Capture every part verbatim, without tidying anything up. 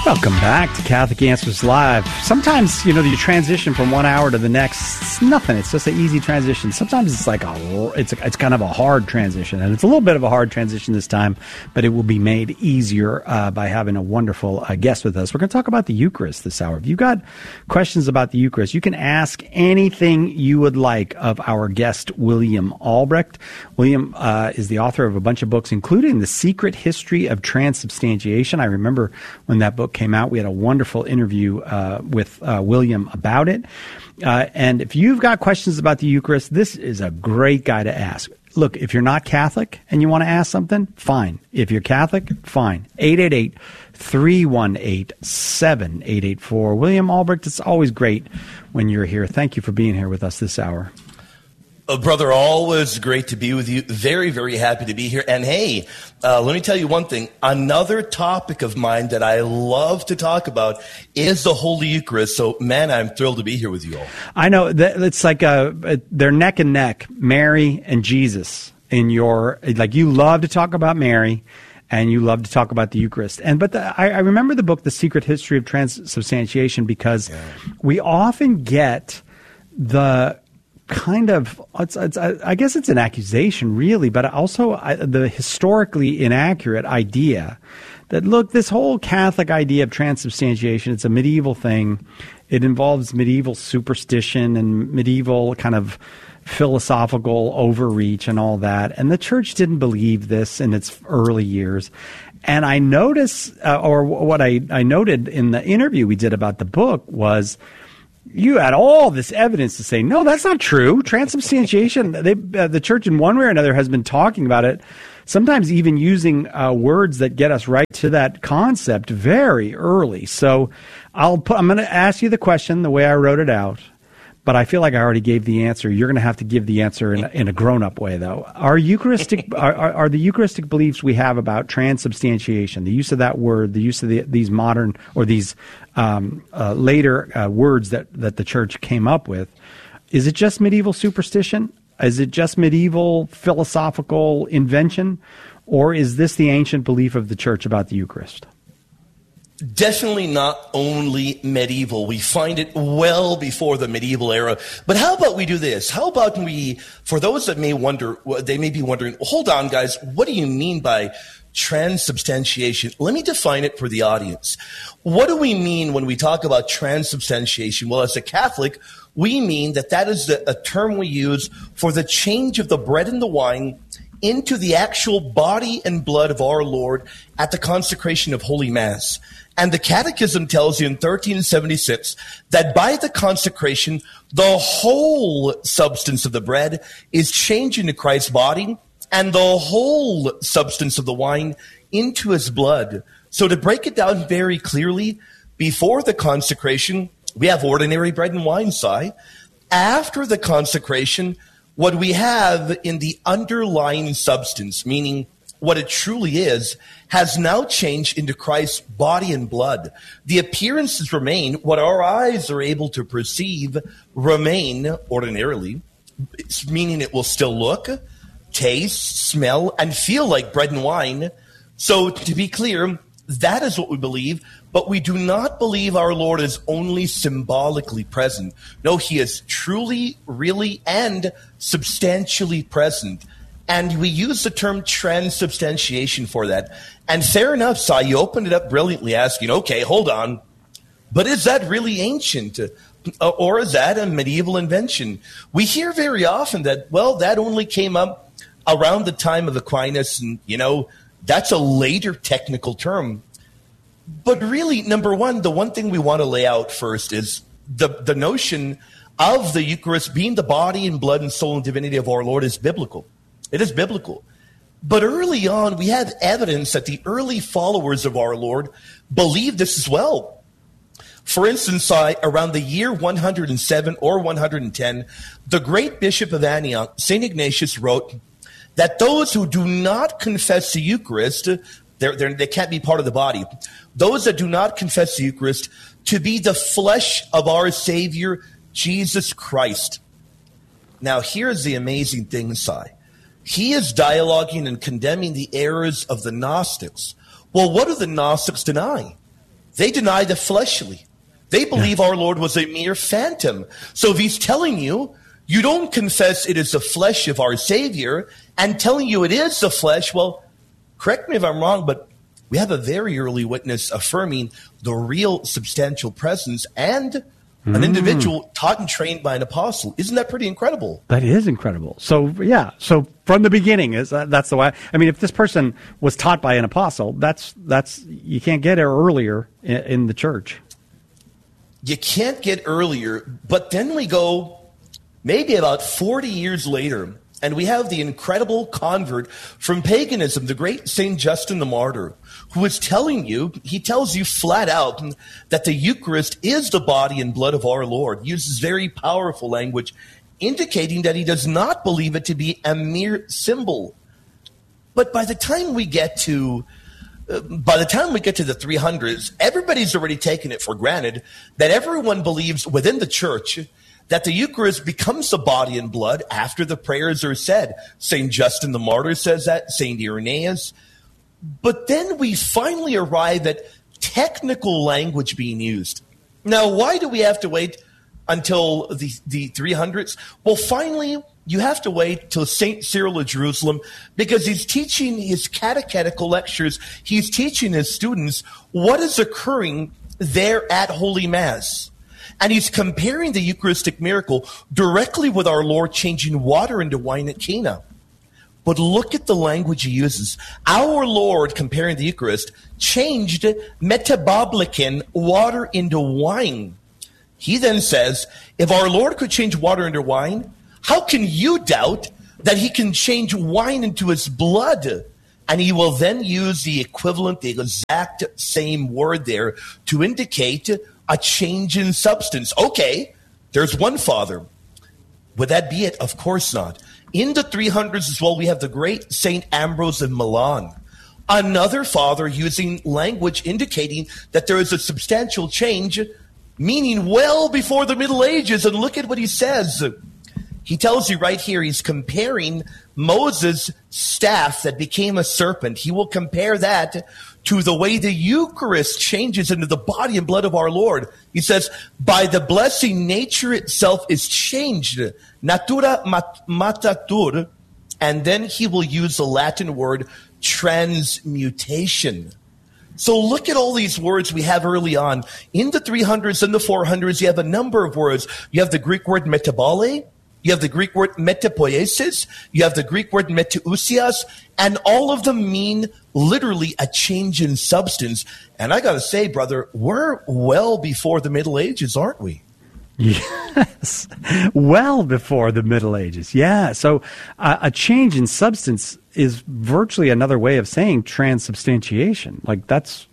Welcome back to Catholic Answers Live. Sometimes, you know, you transition from one hour to the next. It's nothing. It's just an easy transition. Sometimes it's like a, it's a, it's kind of a hard transition, and it's a little bit of a hard transition this time, but it will be made easier uh, by having a wonderful uh, guest with us. We're going to talk about the Eucharist this hour. If you've got questions about the Eucharist, you can ask anything you would like of our guest, William Albrecht. William uh, is the author of a bunch of books, including The Secret History of Transubstantiation. I remember when that book came out, we had a wonderful interview uh, with uh, William about it. Uh, and if you've got questions about the Eucharist, this is a great guy to ask. Look, if you're not Catholic and you want to ask something, fine. If you're Catholic, fine. eight eight eight, three one eight, seven eight eight four. William Albrecht, it's always great when you're here. Thank you for being here with us this hour. Uh, brother, always great to be with you. Very, very happy to be here. And hey, uh, let me tell you one thing. Another topic of mine that I love to talk about is the Holy Eucharist. So, man, I'm thrilled to be here with you all. I know that it's like a, they're neck and neck, Mary and Jesus. In your, like, you love to talk about Mary, and you love to talk about the Eucharist. And but the, I, I remember the book, The Secret History of Transubstantiation, because yeah. we often get the kind of, it's, it's, I guess it's an accusation, really, but also I, the historically inaccurate idea that, look, this whole Catholic idea of transubstantiation, it's a medieval thing. It involves medieval superstition and medieval kind of philosophical overreach and all that. And the church didn't believe this in its early years. And I notice, uh, or what I, I noted in the interview we did about the book was, you had all this evidence to say, no, that's not true. Transubstantiation, they, uh, the church in one way or another has been talking about it, sometimes even using uh, words that get us right to that concept very early. So I'll put, I'm going to ask you the question the way I wrote it out, but I feel like I already gave the answer. You're going to have to give the answer in, in a grown-up way, though. Are Eucharistic are, are, are the Eucharistic beliefs we have about transubstantiation, the use of that word, the use of the, these modern or these um, uh, later uh, words that, that the church came up with, is it just medieval superstition? Is it just medieval philosophical invention? Or is this the ancient belief of the church about the Eucharist? Definitely not only medieval. We find it well before the medieval era. But how about we do this? How about we, for those that may wonder, they may be wondering, hold on, guys, what do you mean by transubstantiation? Let me define it for the audience. What do we mean when we talk about transubstantiation? Well, as a Catholic, we mean that that is the, a term we use for the change of the bread and the wine into the actual body and blood of our Lord at the consecration of Holy Mass. And the Catechism tells you in thirteen seventy-six that by the consecration, the whole substance of the bread is changed into Christ's body and the whole substance of the wine into his blood. So to break it down very clearly, before the consecration, we have ordinary bread and wine, Si. After the consecration, what we have in the underlying substance, meaning what it truly is, has now changed into Christ's body and blood. The appearances remain. What our eyes are able to perceive remain ordinarily, meaning it will still look, taste, smell, and feel like bread and wine. So to be clear, that is what we believe, but we do not believe our Lord is only symbolically present. No, he is truly, really, and substantially present. And we use the term transubstantiation for that. And fair enough, Si, you opened it up brilliantly asking, okay, hold on, but is that really ancient? Uh, or is that a medieval invention? We hear very often that, well, that only came up around the time of Aquinas, and, you know, that's a later technical term. But really, number one, the one thing we want to lay out first is the, the notion of the Eucharist being the body and blood and soul and divinity of our Lord is biblical. It is biblical. But early on, we have evidence that the early followers of our Lord believed this as well. For instance, uh, around the year one hundred seven or one hundred ten, the great bishop of Antioch, Saint Ignatius, wrote that those who do not confess the Eucharist, they're, they're, they can't be part of the body. Those that do not confess the Eucharist to be the flesh of our Savior, Jesus Christ. Now, here's the amazing thing, Si. He is dialoguing and condemning the errors of the Gnostics. Well, what do the Gnostics deny? They deny the fleshly. They believe yeah. our Lord was a mere phantom. So if he's telling you, you don't confess it is the flesh of our Savior, and telling you it is the flesh, well, correct me if I'm wrong, but we have a very early witness affirming the real substantial presence and an mm. individual taught and trained by an apostle. Isn't that pretty incredible? That is incredible. So, yeah. So from the beginning, is uh, that's the way. I mean, if this person was taught by an apostle, that's that's you can't get it earlier in, in the church. You can't get earlier, but then we go maybe about forty years later, and we have the incredible convert from paganism, the great Saint Justin the Martyr, who is telling you, he tells you flat out that the Eucharist is the body and blood of our Lord. He uses very powerful language, indicating that he does not believe it to be a mere symbol. But by the time we get to uh, by the time we get to the three hundreds, everybody's already taken it for granted that everyone believes within the church that the Eucharist becomes the body and blood after the prayers are said. Saint Justin the Martyr says that, Saint Irenaeus. But then we finally arrive at technical language being used. Now, why do we have to wait until the, the three hundreds? Well, finally, you have to wait till Saint Cyril of Jerusalem, because he's teaching his catechetical lectures. He's teaching his students what is occurring there at Holy Mass. And he's comparing the Eucharistic miracle directly with our Lord changing water into wine at Cana. But look at the language he uses. Our Lord, comparing the Eucharist, changed metaboblicin, water into wine. He then says, if our Lord could change water into wine, how can you doubt that he can change wine into his blood? And he will then use the equivalent, the exact same word there to indicate a change in substance. Okay, there's one Father. Would that be it? Of course not. In the three hundreds as well, we have the great Saint Ambrose of Milan, another Father using language indicating that there is a substantial change, meaning well before the Middle Ages. And look at what he says. He tells you right here, he's comparing Moses' staff that became a serpent. He will compare that to the way the Eucharist changes into the body and blood of our Lord. He says, by the blessing, nature itself is changed. Natura matatur. And then he will use the Latin word transmutation. So look at all these words we have early on. In the three hundreds and the four hundreds, you have a number of words. You have the Greek word metabole. You have the Greek word metapoiesis, you have the Greek word metausias, and all of them mean literally a change in substance. And I got to say, brother, we're well before the Middle Ages, aren't we? Yes, well before the Middle Ages. Yeah, so uh, a change in substance is virtually another way of saying transubstantiation. Like that's,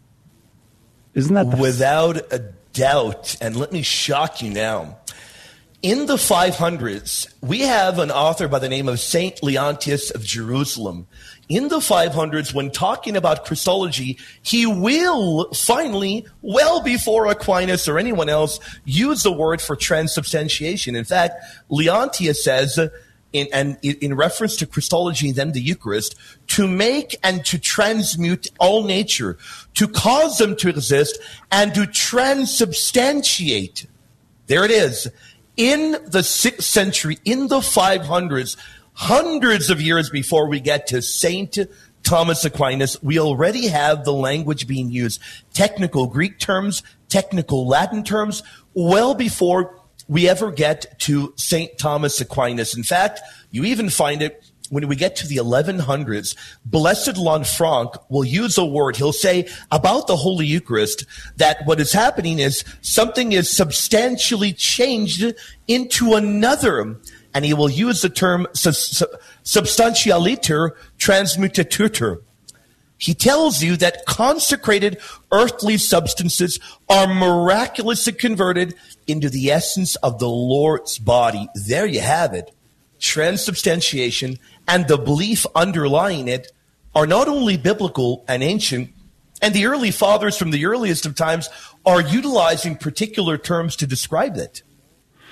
isn't that the without f- a doubt? And let me shock you now. In the five hundreds, we have an author by the name of Saint Leontius of Jerusalem. In the five hundreds, when talking about Christology, he will finally, well before Aquinas or anyone else, use the word for transubstantiation. In fact, Leontius says, in, and in reference to Christology and then the Eucharist, to make and to transmute all nature, to cause them to exist, and to transubstantiate. There it is. In the sixth century, in the five hundreds, hundreds of years before we get to Saint Thomas Aquinas, we already have the language being used. Technical Greek terms, technical Latin terms, well before we ever get to Saint Thomas Aquinas. In fact, you even find it when we get to the eleven hundreds. Blessed Lanfranc will use a word. He'll say about the Holy Eucharist that what is happening is something is substantially changed into another. And he will use the term substantialiter transmutatur. He tells you that consecrated earthly substances are miraculously converted into the essence of the Lord's body. There you have it. Transubstantiation and the belief underlying it are not only biblical and ancient, and the early fathers from the earliest of times are utilizing particular terms to describe it.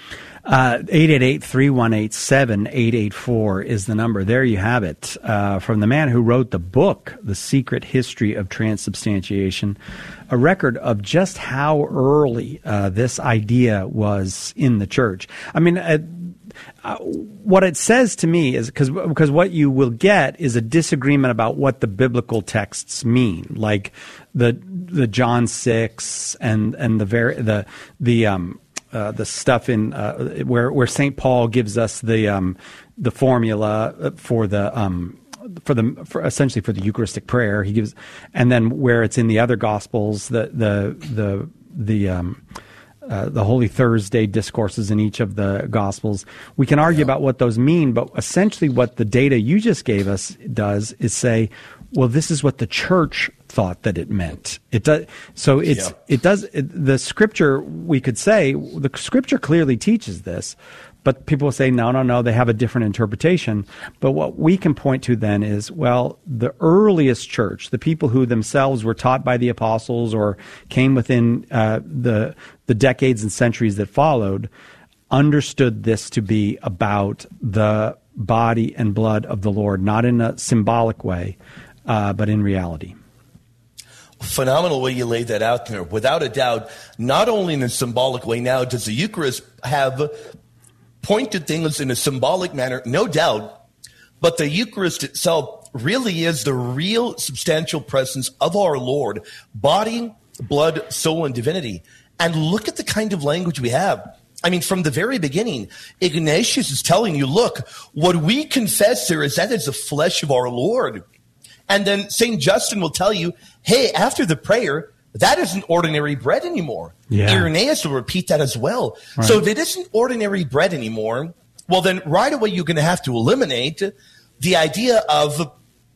Uh, eight eight eight, three one eight, seven eight eight four is the number. There you have it. Uh, from the man who wrote the book, The Secret History of Transubstantiation, a record of just how early uh, this idea was in the church. I mean, uh, uh, what it says to me is, because because what you will get is a disagreement about what the biblical texts mean, like the the John six and and the very the the um uh, the stuff in uh, where where Saint Paul gives us the um the formula for the um. For the for essentially for the Eucharistic prayer, he gives, and then where it's in the other Gospels, the the the the um, uh, the Holy Thursday discourses in each of the Gospels. We can argue yeah. about what those mean, but essentially, what the data you just gave us does is say, well, this is what the church thought that it meant. It does. So it's yeah. it does. It, the Scripture, we could say, the Scripture clearly teaches this. But people will say, no, no, no, they have a different interpretation. But what we can point to then is, well, the earliest church, the people who themselves were taught by the apostles or came within uh, the the decades and centuries that followed, understood this to be about the body and blood of the Lord, not in a symbolic way, uh, but in reality. Phenomenal way you laid that out there. Without a doubt, not only in a symbolic way now does the Eucharist have pointed things in a symbolic manner, no doubt, but the Eucharist itself really is the real substantial presence of our Lord, body, blood, soul, and divinity. And look at the kind of language we have. I mean, from the very beginning, Ignatius is telling you, look, what we confess here is that is the flesh of our Lord. And then Saint Justin will tell you, hey, after the prayer, that isn't ordinary bread anymore. Yeah. Irenaeus will repeat that as well. Right. So if it isn't ordinary bread anymore, well, then right away you're going to have to eliminate the idea of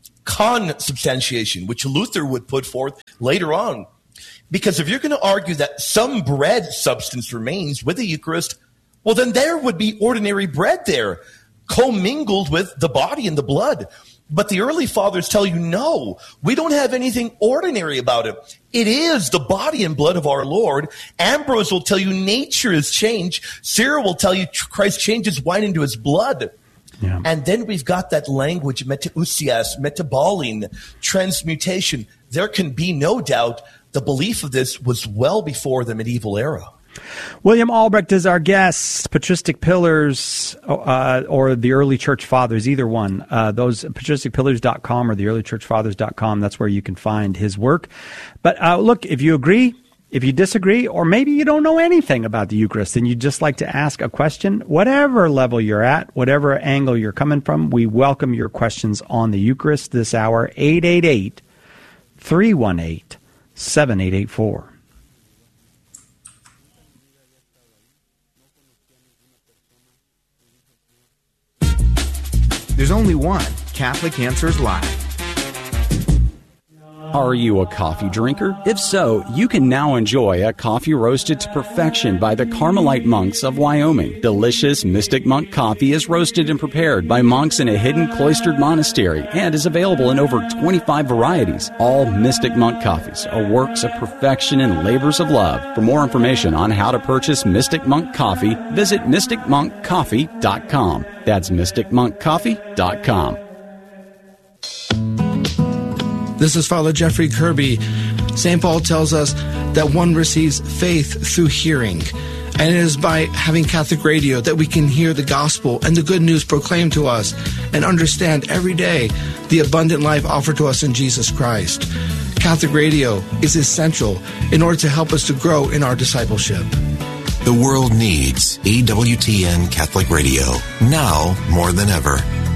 consubstantiation, which Luther would put forth later on. Because if you're going to argue that some bread substance remains with the Eucharist, well, then there would be ordinary bread there, commingled with the body and the blood. But the early fathers tell you, no, we don't have anything ordinary about it. It is the body and blood of our Lord. Ambrose will tell you nature has changed. Cyril will tell you Christ changes wine into his blood. Yeah. And then we've got that language, metausias, metabolin, transmutation. There can be no doubt the belief of this was well before the medieval era. William Albrecht is our guest. Patristic Pillars uh, or the Early Church Fathers, either one. Uh, those patristic pillars dot com or the early church fathers dot com. That's where you can find his work. But uh, look, if you agree, if you disagree, or maybe you don't know anything about the Eucharist and you'd just like to ask a question, whatever level you're at, whatever angle you're coming from, we welcome your questions on the Eucharist this hour. eight eight eight, three one eight, seven eight eight four. There's only one Catholic Answers Live. Are you a coffee drinker? If so, you can now enjoy a coffee roasted to perfection by the Carmelite monks of Wyoming. Delicious Mystic Monk coffee is roasted and prepared by monks in a hidden cloistered monastery and is available in over twenty-five varieties. All Mystic Monk coffees are works of perfection and labors of love. For more information on how to purchase Mystic Monk coffee, visit mystic monk coffee dot com. That's mystic monk coffee dot com. This is Father Jeffrey Kirby. Saint Paul tells us that one receives faith through hearing. And it is by having Catholic radio that we can hear the gospel and the good news proclaimed to us and understand every day the abundant life offered to us in Jesus Christ. Catholic radio is essential in order to help us to grow in our discipleship. The world needs E W T N Catholic Radio now more than ever.